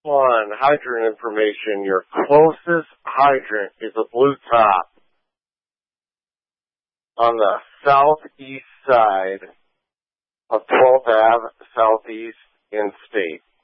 One, hydrant information. Your closest hydrant is a blue top on the southeast side of 12th Ave Southeast in State.